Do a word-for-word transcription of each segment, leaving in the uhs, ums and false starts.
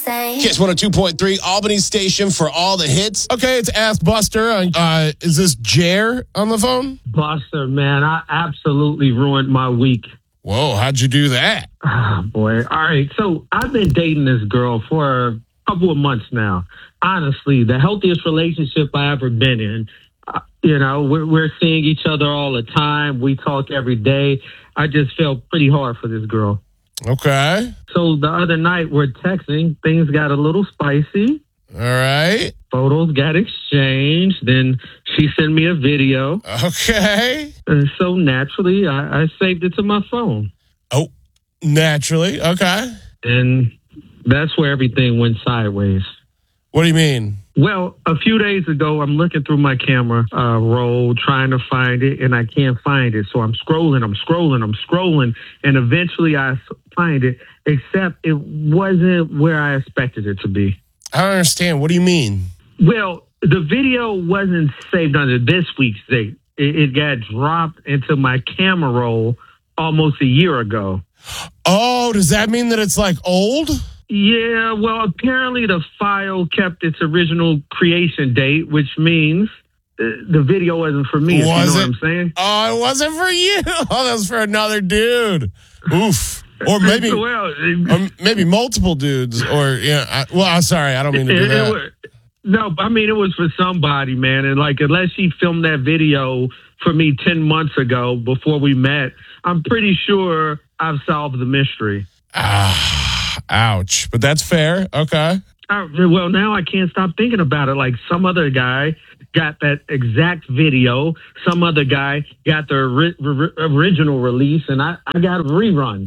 say. Kiss one oh two point three, Albany station for all the hits. Okay, it's Ask Buster. Uh, is this Jer on the phone? Buster, man, I absolutely ruined my week. Whoa, how'd you do that? Oh, boy. All right, so I've been dating this girl for a couple of months now. Honestly, the healthiest relationship I ever been in. Uh, you know, we're, we're seeing each other all the time. We talk every day. I just felt pretty hard for this girl. Okay. So the other night we're texting. Things got a little spicy. All right. Photos got exchanged. Then she sent me a video. Okay. And so naturally, I, I saved it to my phone. Oh, naturally. Okay. And that's where everything went sideways. What do you mean? Well, a few days ago, I'm looking through my camera uh, roll, trying to find it, and I can't find it. So I'm scrolling, I'm scrolling, I'm scrolling, and eventually I find it, except it wasn't where I expected it to be. I don't understand. What do you mean? Well, the video wasn't saved under this week's date. It, it got dropped into my camera roll almost a year ago. Oh, does that mean that it's like old? Yeah, well, apparently the file kept its original creation date, which means uh, the video wasn't for me. Was you know it? what I'm saying? Oh, it wasn't for you. Oh, that was for another dude. Oof. Or maybe, well, or maybe multiple dudes. Or yeah. I, well, I'm sorry. I don't mean to do it, that. it was, no, I mean it was for somebody, man. And like, unless she filmed that video for me ten months ago before we met, I'm pretty sure I've solved the mystery. Ah. Ouch. But that's fair. Okay. Uh, well, now I can't stop thinking about it. Like some other guy got that exact video. Some other guy got the ri- ri- original release, and I, I got a rerun.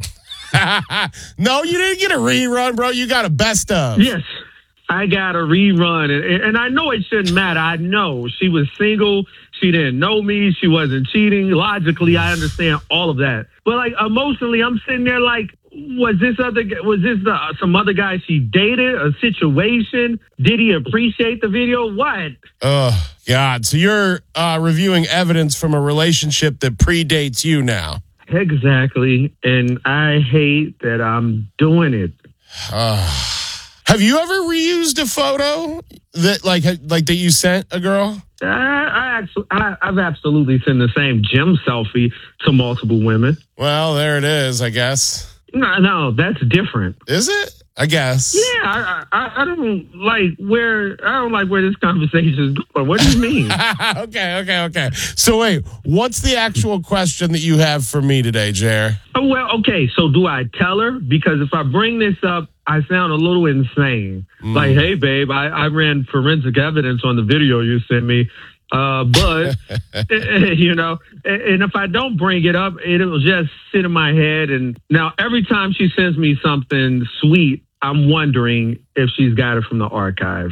No, you didn't get a rerun, bro. You got a best of. Yes, I got a rerun. And, and I know it shouldn't matter. I know she was single. She didn't know me. She wasn't cheating. Logically, I understand all of that. But like emotionally, I'm sitting there like, was this other was this the, some other guy she dated? A situation? Did he appreciate the video? What? Oh God! So you're uh, reviewing evidence from a relationship that predates you now. Exactly, and I hate that I'm doing it. Uh, have you ever reused a photo that like like that you sent a girl? I, I actually, I, I've absolutely sent the same gym selfie to multiple women. Well, there it is. I guess. No, no, that's different. Is it? I guess. Yeah, I, I, I don't like where I don't like where this conversation is going. What do you mean? okay, okay, okay. So wait, what's the actual question that you have for me today, Jer? Oh, well, okay. So do I tell her? Because if I bring this up, I sound a little insane. Mm. Like, hey, babe, I, I ran forensic evidence on the video you sent me. Uh, but, you know, and if I don't bring it up, it'll just sit in my head. And now every time she sends me something sweet, I'm wondering if she's got it from the archives.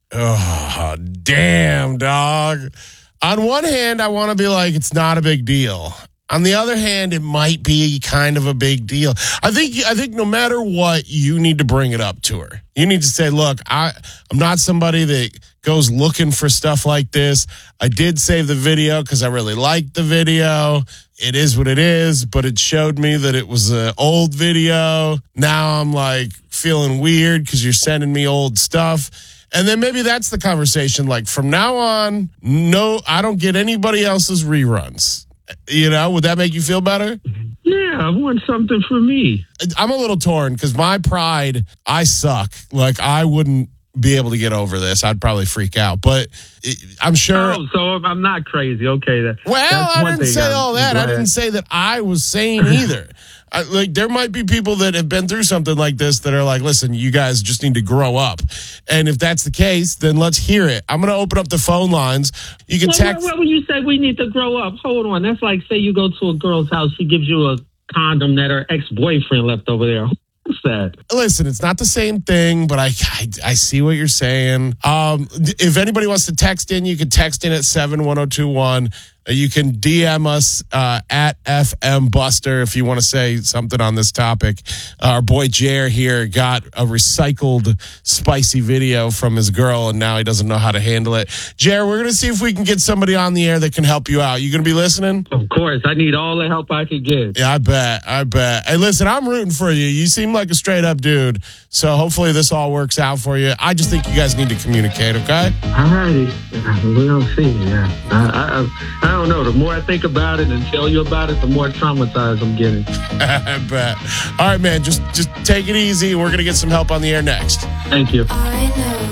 Oh, damn, dog. On one hand, I want to be like, it's not a big deal. On the other hand, it might be kind of a big deal. I think I think no matter what, you need to bring it up to her. You need to say, look, I, I'm not somebody that goes looking for stuff like this. I did save the video because I really liked the video. It is what it is, but it showed me that it was an old video. Now I'm like feeling weird because you're sending me old stuff. And then maybe that's the conversation. Like from now on, no, I don't get anybody else's reruns. You know, would that make you feel better? Yeah, I want something for me. I'm a little torn because my pride, I suck. Like, I wouldn't be able to get over this. I'd probably freak out. But I'm sure. Oh, so I'm not crazy. Okay. That, well, I didn't say I'm all that. Glad. I didn't say that I was sane either. I, like, there might be people that have been through something like this that are like, listen, you guys just need to grow up. And if that's the case, then let's hear it. I'm going to open up the phone lines. You can well, text. Well, when you say we need to grow up, hold on. That's like, say you go to a girl's house, she gives you a condom that her ex-boyfriend left over there. What's that? Listen, it's not the same thing, but I, I I see what you're saying. Um, if anybody wants to text in, you can text in at seven one zero two one. You can D M us uh, at F M Buster if you want to say something on this topic. Our boy Jer here got a recycled spicy video from his girl, and now he doesn't know how to handle it. Jer, we're going to see if we can get somebody on the air that can help you out. You going to be listening? Of course. I need all the help I can get. Yeah, I bet. I bet. Hey, listen, I'm rooting for you. You seem like a straight up dude. So hopefully this all works out for you. I just think you guys need to communicate, okay? All righty. We'll see. Yeah. I, I, I don't know. The more I think about it and tell you about it, the more traumatized I'm getting. I bet. All right, man. Just, just take it easy. We're going to get some help on the air next. Thank you. I know